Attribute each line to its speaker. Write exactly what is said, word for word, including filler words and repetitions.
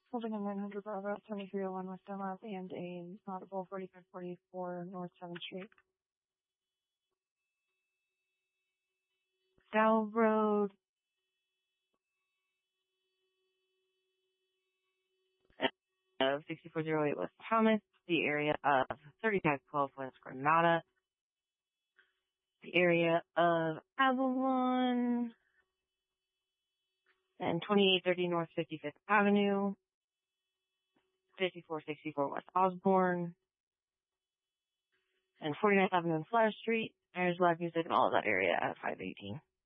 Speaker 1: Holding a nine hundred Bravo, seventy-three oh one West Dunlap, and a audible forty-five forty-four North seventh Street.
Speaker 2: South Road. Uh, sixty-four oh eight West Thomas, the area of thirty-five twelve West Granada, the area of Avalon, and twenty-eight thirty North fifty-fifth Avenue, fifty-four sixty-four West Osborne, and forty-ninth Avenue and Flower Street. There's live music in all of that area at five eighteen.